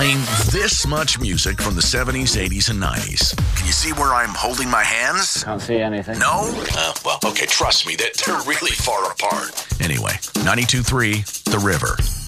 playing this much music from the 70s, 80s, and 90s. Can you see where I'm holding my hands? Can't see anything. No? Well, okay, trust me, they're really far apart. Anyway, 92.3 The River.